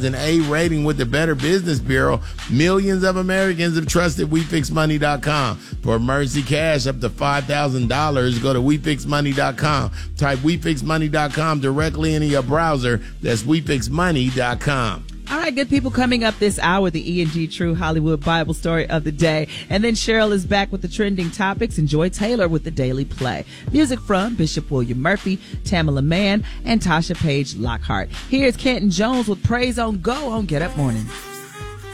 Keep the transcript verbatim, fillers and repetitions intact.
an A rating with the Better Business Bureau. Millions of Americans have trusted we fix money dot com. For emergency cash up to five thousand dollars, go to we fix money dot com. Type we fix money dot com directly into your browser. That's we fix money dot com. All right, good people, coming up this hour, the E and G True Hollywood Bible Story of the Day. And then Cheryl is back with the trending topics and Joy Taylor with the Daily Play. Music from Bishop William Murphy, Tamala Mann, and Tasha Page Lockhart. Here's Kenton Jones with Praise on Go on Get Up Mornings.